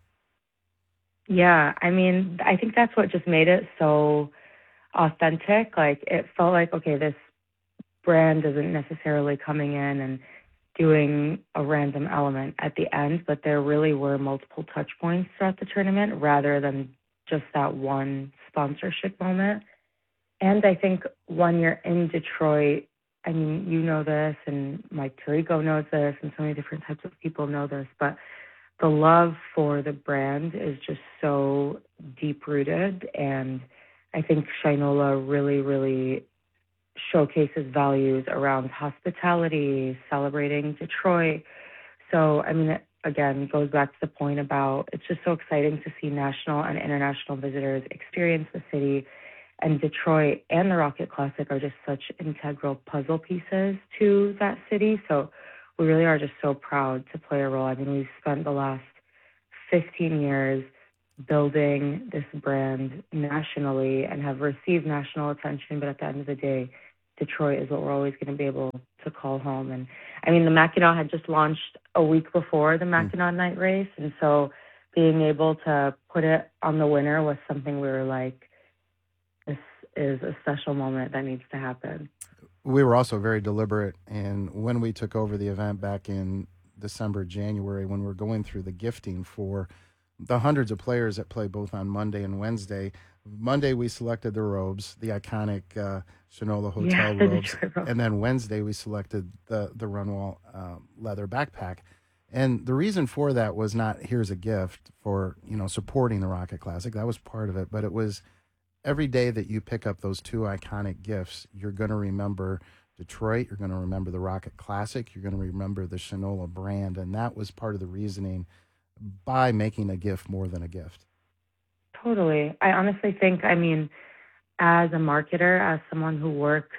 Yeah, I mean, I think that's what just made it so authentic. Like, it felt like, okay, this brand isn't necessarily coming in and doing a random element at the end, but there really were multiple touch points throughout the tournament rather than just that one sponsorship moment. And I think when you're in Detroit, I mean, you know this, and Mike Tirico knows this, and so many different types of people know this, but the love for the brand is just so deep-rooted, and I think Shinola really, really showcases values around hospitality, celebrating Detroit. So, I mean, it, again, goes back to the point about it's just so exciting to see national and international visitors experience the city. And Detroit and the Rocket Classic are just such integral puzzle pieces to that city. So we really are just so proud to play a role. I mean, we've spent the last fifteen years building this brand nationally and have received national attention. But at the end of the day, Detroit is what we're always going to be able to call home. And I mean, the Mackinac had just launched a week before the Mackinac Night Race. And so being able to put it on the winner was something we were like, this is a special moment that needs to happen. We were also very deliberate, and when we took over the event back in December, January, when we were going through the gifting for the hundreds of players that play both on Monday and Wednesday. Monday, we selected the robes, the iconic uh, Shinola Hotel Yeah, the robes. Detroit robes. And then Wednesday, we selected the, the Runwell uh, leather backpack. And the reason for that was not, here's a gift for, you know, supporting the Rocket Classic. That was part of it. But it was every day that you pick up those two iconic gifts, you're going to remember Detroit. You're going to remember the Rocket Classic. You're going to remember the Shinola brand. And that was part of the reasoning by making a gift more than a gift. Totally. I honestly think, I mean, as a marketer, as someone who works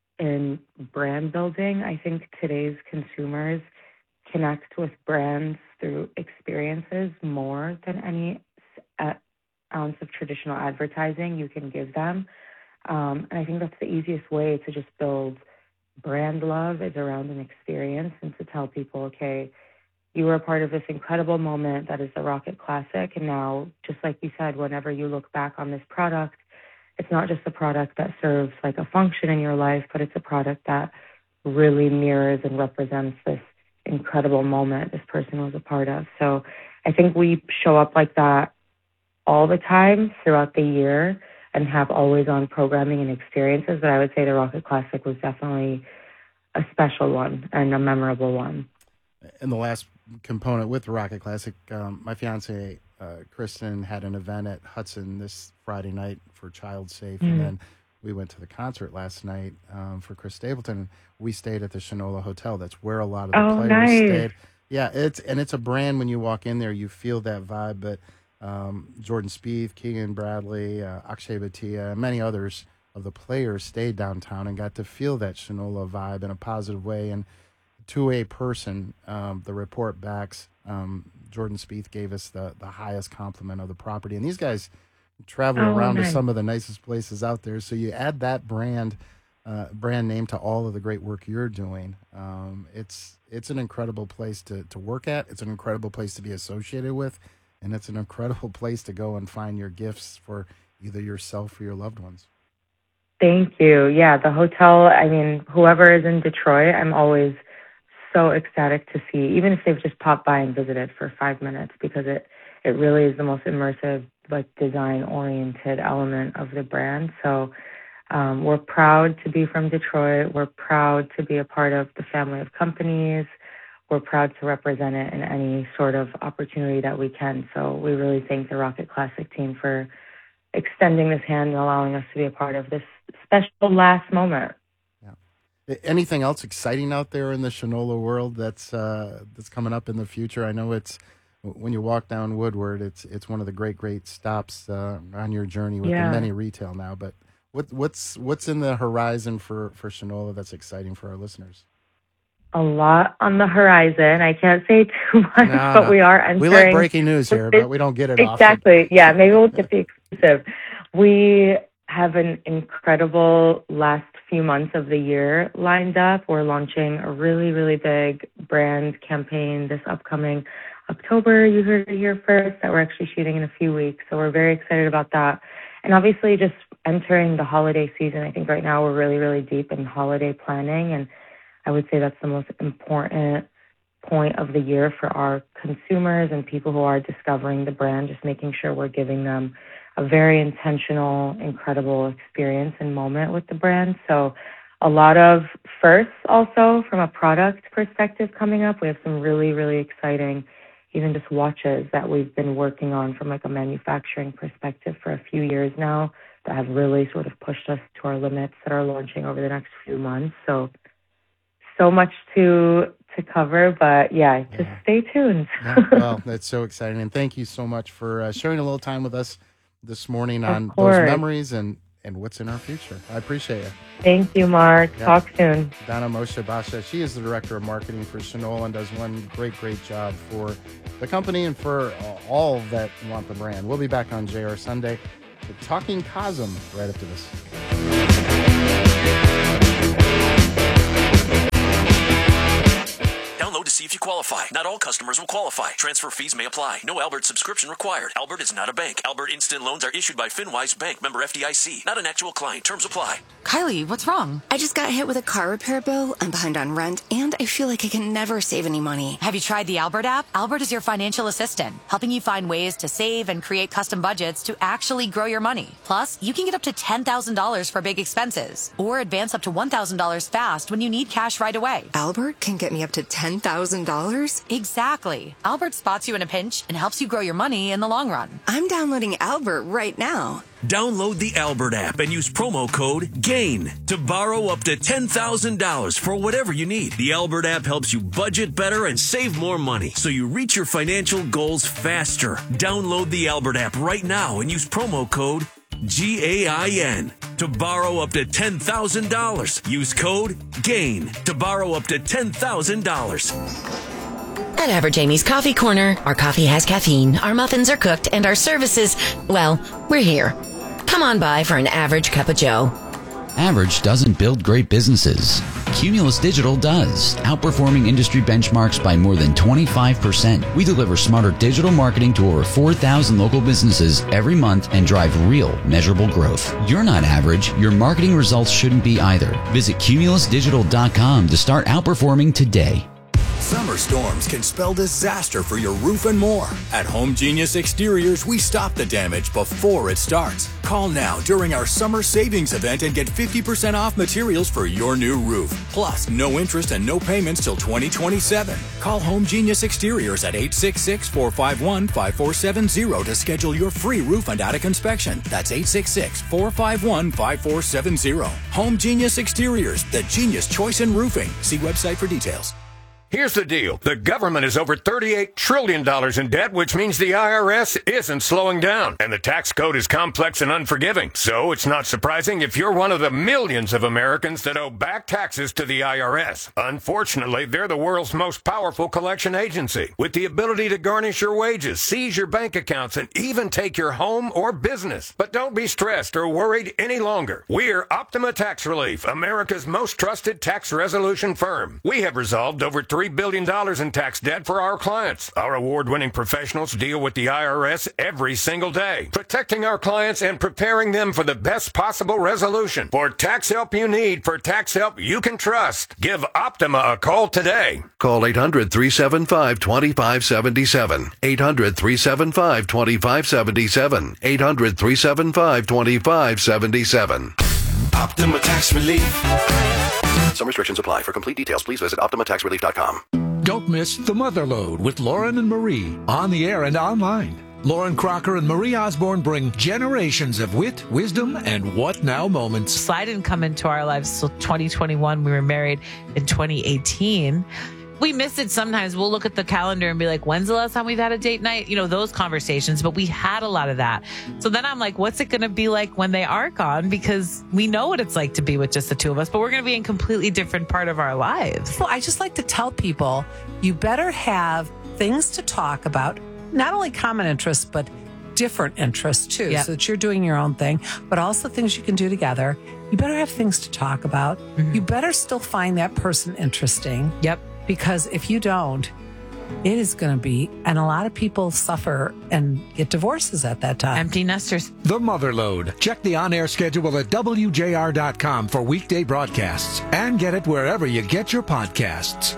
in brand building, I think today's consumers connect with brands through experiences more than any uh, ounce of traditional advertising you can give them. Um, and I think that's the easiest way to just build brand love is around an experience and to tell people, okay, you were a part of this incredible moment that is the Rocket Classic. And now, just like you said, whenever you look back on this product, it's not just a product that serves like a function in your life, but it's a product that really mirrors and represents this incredible moment this person was a part of. So I think we show up like that all the time throughout the year and have always on programming and experiences. But I would say the Rocket Classic was definitely a special one and a memorable one. And the last component with the Rocket Classic, um, my fiance, uh, Kristen, had an event at Hudson this Friday night for Child Safe. Mm. And then we went to the concert last night um, for Chris Stapleton. We stayed at the Shinola Hotel. That's where a lot of the Oh, players nice. stayed. Yeah, it's and it's a brand when you walk in there, you feel that vibe. But um, Jordan Spieth, Keegan Bradley, uh, Akshay Bhatia, and many others of the players stayed downtown and got to feel that Shinola vibe in a positive way. And to a person, um, the report backs, um, Jordan Spieth gave us the, the highest compliment of the property. And these guys travel Oh, around nice. to some of the nicest places out there. So you add that brand uh, brand name to all of the great work you're doing. Um, it's it's an incredible place to, to work at. It's an incredible place to be associated with. And it's an incredible place to go and find your gifts for either yourself or your loved ones. Thank you. Yeah, the hotel, I mean, whoever is in Detroit, I'm always so ecstatic to see, even if they've just popped by and visited for five minutes, because it, it really is the most immersive, like design-oriented element of the brand. So um, we're proud to be from Detroit. We're proud to be a part of the family of companies. We're proud to represent it in any sort of opportunity that we can. So we really thank the Rocket Classic team for extending this hand and allowing us to be a part of this special last moment. Anything else exciting out there in the Shinola world that's uh, that's coming up in the future? I know it's when you walk down Woodward, it's it's one of the great great stops uh, on your journey with Yeah. the many retail now. But what what's what's in the horizon for for Shinola that's exciting for our listeners? A lot on the horizon. I can't say too much, No, but no. we are entering. We like breaking news here, but we don't get it often. Exactly. Yeah, maybe we'll get the exclusive. We have an incredible last few months of the year lined up. We're launching a really, really big brand campaign this upcoming October. You heard it here first, that we're actually shooting in a few weeks. So we're very excited about that. And obviously just entering the holiday season. I think right now we're really, really deep in holiday planning. And I would say that's the most important point of the year for our consumers and people who are discovering the brand, just making sure we're giving them a very intentional, incredible experience and moment with the brand. So a lot of firsts also from a product perspective coming up. We have some really, really exciting, even just watches that we've been working on from like a manufacturing perspective for a few years now that have really sort of pushed us to our limits that are launching over the next few months. So, so much to to to cover, but yeah, just yeah. stay tuned. Yeah, well, that's so exciting. And thank you so much for uh, sharing a little time with us this morning of on course. those memories and, and what's in our future. I appreciate it. Thank you, Mark. Yeah. Talk soon. Donna Moshe Basha, she is the Director of Marketing for Shinola and does one great, great job for the company and for all that want the brand. We'll be back on J R Sunday with Talking Cosm right after this. Download to see if you qualify. Not all customers will qualify. Transfer fees may apply. No Albert subscription required. Albert is not a bank. Albert Instant Loans are issued by FinWise Bank, member F D I C. Not an actual client. Terms apply. Kylie, what's wrong? I just got hit with a car repair bill. I'm behind on rent, and I feel like I can never save any money. Have you tried the Albert app? Albert is your financial assistant, helping you find ways to save and create custom budgets to actually grow your money. Plus, you can get up to ten thousand dollars for big expenses, or advance up to one thousand dollars fast when you need cash right away. Albert can get me up to ten thousand dollars? Exactly. Albert spots you in a pinch and helps you grow your money in the long run. I'm downloading Albert right now. Download the Albert app and use promo code GAIN to borrow up to ten thousand dollars for whatever you need. The Albert app helps you budget better and save more money so you reach your financial goals faster. Download the Albert app right now and use promo code G A I N to borrow up to ten thousand dollars. Use code GAIN to borrow up to ten thousand dollars. At Average Amy's Coffee Corner, our coffee has caffeine, our muffins are cooked, and our services, well, we're here. Come on by for an average cup of joe. Average doesn't build great businesses. Cumulus Digital does, outperforming industry benchmarks by more than twenty-five percent. We deliver smarter digital marketing to over four thousand local businesses every month and drive real, measurable growth. You're not average. Your marketing results shouldn't be either. Visit cumulus digital dot com to start outperforming today. Summer storms can spell disaster for your roof and more. At Home Genius Exteriors, we stop the damage before it starts. Call now during our summer savings event and get fifty percent off materials for your new roof. Plus, no interest and no payments till twenty twenty-seven. Call Home Genius Exteriors at eight six six, four five one, five four seven zero to schedule your free roof and attic inspection. That's eight six six, four five one, five four seven zero. Home Genius Exteriors, the genius choice in roofing. See website for details. Here's the deal. The government is over thirty-eight trillion dollars in debt, which means the I R S isn't slowing down. And the tax code is complex and unforgiving. So it's not surprising if you're one of the millions of Americans that owe back taxes to the I R S. Unfortunately, they're the world's most powerful collection agency, with the ability to garnish your wages, seize your bank accounts, and even take your home or business. But don't be stressed or worried any longer. We're Optima Tax Relief, America's most trusted tax resolution firm. We have resolved over three billion dollars in tax debt for our clients. Our award-winning professionals deal with the I R S every single day, protecting our clients and preparing them for the best possible resolution. For tax help you need, for tax help you can trust, give Optima a call today. Call eight hundred, three seven five, two five seven seven. eight hundred, three seven five, two five seven seven. eight hundred, three seven five, two five seven seven. Optima Tax Relief. Some restrictions apply. For complete details, please visit optima tax relief dot com. Don't miss The Motherlode with Lauren and Marie, on the air and online. Lauren Crocker and Marie Osborne bring generations of wit, wisdom, and what now moments. Sly didn't come into our lives till twenty twenty-one. We were married in twenty eighteen. We miss it sometimes. We'll look at the calendar and be like, when's the last time we've had a date night? You know, those conversations, but we had a lot of that. So then I'm like, what's it going to be like when they are gone? Because we know what it's like to be with just the two of us, but we're going to be in a completely different part of our lives. Well, I just like to tell people, you better have things to talk about, not only common interests, but different interests too, yep. So that you're doing your own thing, but also things you can do together. You better have things to talk about. Mm-hmm. You better still find that person interesting. Yep. Because if you don't, it is going to be, and a lot of people suffer and get divorces at that time. Empty nesters. The Motherlode. Check the on-air schedule at W J R dot com for weekday broadcasts and get it wherever you get your podcasts.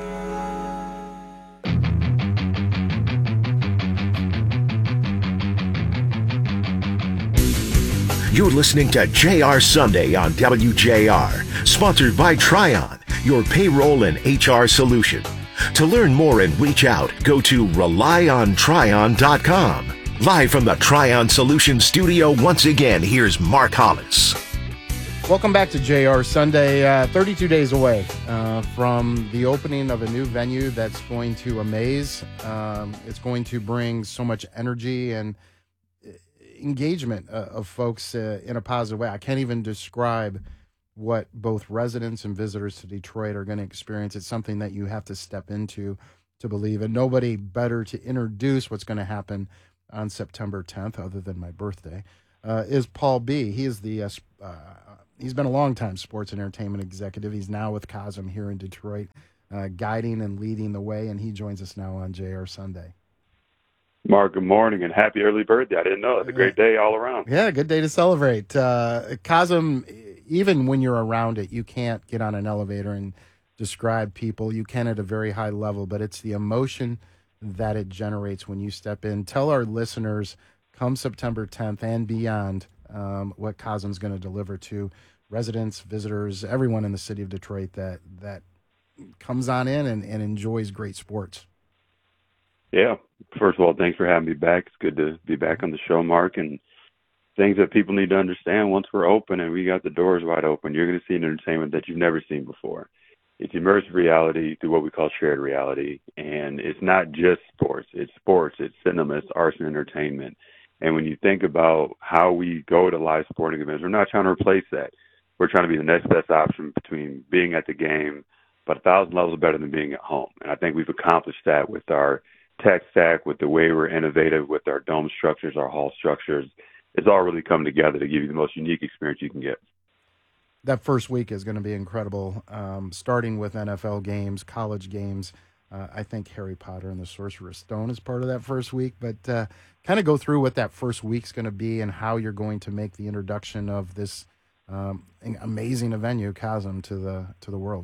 You're listening to J R Sunday on W J R, sponsored by Tryon, your payroll and H R solution. To learn more and reach out, go to rely on tryon dot com. Live from the Tryon Solutions studio, once again, here's Mark Hollis. Welcome back to J R Sunday. Uh, thirty-two days away uh, from the opening of a new venue that's going to amaze. Um, it's going to bring so much energy and engagement uh, of folks uh, in a positive way. I can't even describe what both residents and visitors to Detroit are going to experience. It's something that you have to step into to believe. And nobody better to introduce what's going to happen on September tenth, other than my birthday, uh, is Paul B. He is the... Uh, uh, He's been a long-time sports and entertainment executive. He's now with Cosm here in Detroit, uh, guiding and leading the way, and he joins us now on J R Sunday. Mark, good morning, and happy early birthday. I didn't know. It's a great day all around. Yeah, good day to celebrate. Uh, Cosm, even when you're around it, you can't get on an elevator and describe people. You can at a very high level, but it's the emotion that it generates when you step in. Tell our listeners, come September tenth and beyond, um, what Cosm's going to deliver to residents, visitors, everyone in the city of Detroit that that comes on in and, and enjoys great sports. Yeah. First of all, thanks for having me back. It's good to be back on the show, Mark. And things that people need to understand, once we're open and we got the doors wide open, you're going to see an entertainment that you've never seen before. It's immersive reality through what we call shared reality. And it's not just sports. It's sports, it's cinema, it's arts and entertainment. And when you think about how we go to live sporting events, we're not trying to replace that. We're trying to be the next best option between being at the game, but a thousand levels better than being at home. And I think we've accomplished that with our tech stack, with the way we're innovative, with our dome structures, our hall structures. It's all really come together to give you the most unique experience you can get. That first week is going to be incredible, um, starting with N F L games, college games. Uh, I think Harry Potter and the Sorcerer's Stone is part of that first week, but uh, kind of go through what that first week's going to be and how you're going to make the introduction of this Um, amazing venue, Cosm, to the to the world.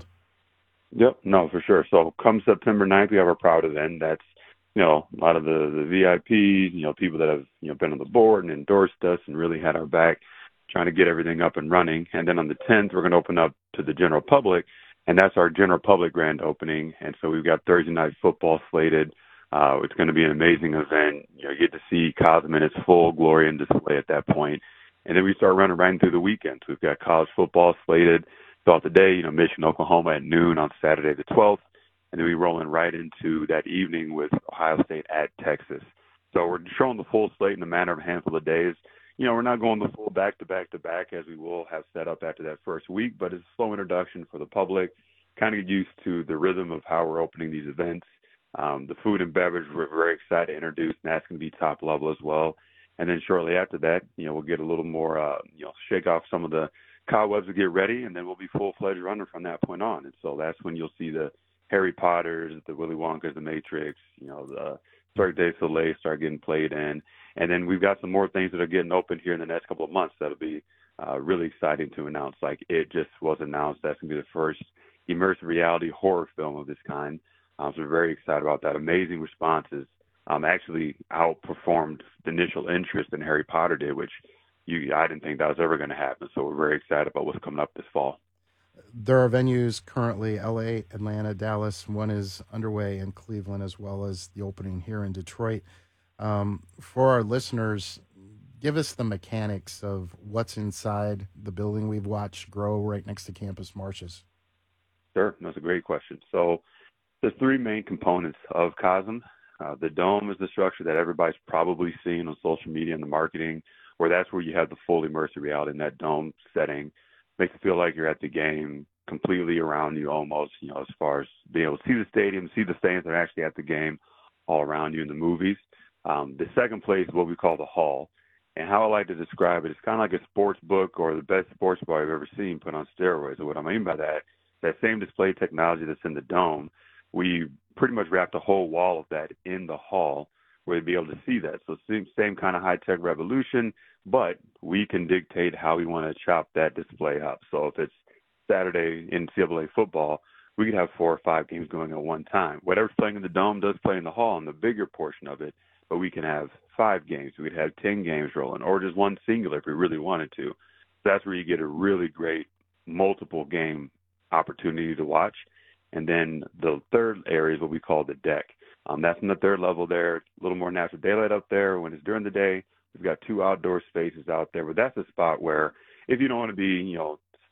Yep, no, for sure. So come September ninth, we have our proud event. That's, you know, a lot of the, the V I Ps, you know, people that have, you know, been on the board and endorsed us and really had our back, trying to get everything up and running. And then on the tenth, we're going to open up to the general public, and that's our general public grand opening. And so we've got Thursday night football slated. Uh, it's going to be an amazing event. You know, you get to see Cosm in its full glory and display at that point. And then we start running right into the weekend. So we've got college football slated throughout the day, you know, Michigan, Oklahoma at noon on Saturday the twelfth. And then we rolling right into that evening with Ohio State at Texas. So we're showing the full slate in a matter of a handful of days. You know, we're not going the full back-to-back-to-back as we will have set up after that first week, but it's a slow introduction for the public, kind of get used to the rhythm of how we're opening these events. Um, the food and beverage, we're very excited to introduce, and that's going to be top level as well. And then shortly after that, you know, we'll get a little more, uh, you know, shake off some of the cobwebs to get ready, and then we'll be full-fledged runner from that point on. And so that's when you'll see the Harry Potters, the Willy Wonkas, the Matrix, you know, the Cirque du Soleil start getting played in. And then we've got some more things that are getting open here in the next couple of months that'll be uh, really exciting to announce. Like It just was announced. That's going to be the first immersive reality horror film of this kind. Um, so we're very excited about that. Amazing responses. Um, actually outperformed the initial interest in Harry Potter did, which you, I didn't think that was ever going to happen. So we're very excited about what's coming up this fall. There are venues currently, L A, Atlanta, Dallas. One is underway in Cleveland, as well as the opening here in Detroit. Um, for our listeners, give us the mechanics of what's inside the building we've watched grow right next to Campus Martius. Sure, that's a great question. So there's three main components of Cosm. Uh, the dome is the structure that everybody's probably seen on social media and the marketing, where that's where you have the full immersive reality in that dome setting. Makes it feel like you're at the game, completely around you almost, you know, as far as being able to see the stadium, see the fans that are actually at the game all around you in the movies. Um, the second place is what we call the hall. And how I like to describe it, it's kind of like a sports book or the best sports bar I've ever seen put on steroids. And what I mean by that, that same display technology that's in the dome, we pretty much wrapped a whole wall of that in the hall where you'd be able to see that. So same, same kind of high-tech revolution, but we can dictate how we want to chop that display up. So if it's Saturday in N C double A football, we could have four or five games going at one time. Whatever's playing in the dome does play in the hall, and the bigger portion of it, but we can have five games. We could have ten games rolling, or just one singular if we really wanted to. So that's where you get a really great multiple game opportunity to watch. And then the third area is what we call the deck. Um, that's in the third level there, a little more natural daylight up there. When it's during the day, we've got two outdoor spaces out there. But that's a spot where if you don't want to be, you know,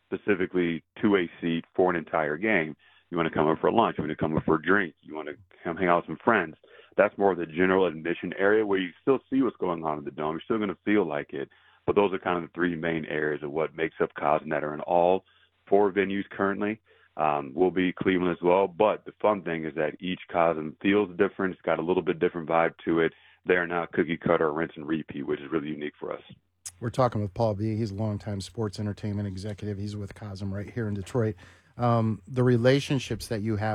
specifically to a seat for an entire game. You want to come up for lunch. You want to come up for a drink. You want to come hang out with some friends. That's more of the general admission area where you still see what's going on in the Dome. You're still going to feel like it. But those are kind of the three main areas of what makes up Cosm that are in all four venues currently. Um, will be Cleveland as well. But the fun thing is that each Cosm feels different. It's got a little bit different vibe to it. They're not cookie cutter or rinse and repeat, which is really unique for us. We're talking with Paul B. He's a longtime sports entertainment executive. He's with Cosm right here in Detroit. Um, the relationships that you have